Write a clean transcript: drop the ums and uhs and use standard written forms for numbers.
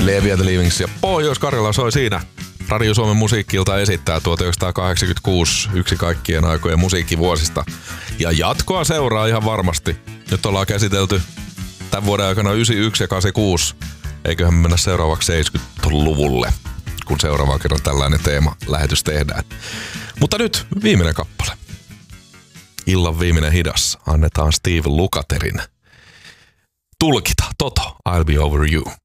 Levi and the Leavings ja Pohjois-Karjala soi siinä. Radio Suomen musiikkilta esittää 1986 yksi kaikkien aikojen musiikkivuosista. Ja jatkoa seuraa ihan varmasti. Nyt ollaan käsitelty tämän vuoden aikana 91 ja 86. Eiköhän mennä seuraavaksi 70-luvulle, kun seuraava kerran tällainen teema-lähetys tehdään. Mutta nyt viimeinen kappale. Illan viimeinen hidas. Annetaan Steve Lukatherin tulkita Toto, I'll be over you.